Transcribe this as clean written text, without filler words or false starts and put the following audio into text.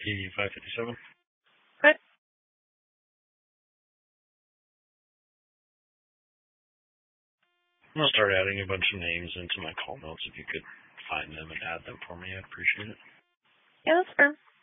P557. Okay. I'm going to start adding a bunch of names into my call notes. If you could find them and add them for me, I'd appreciate it. Yeah, that's fair.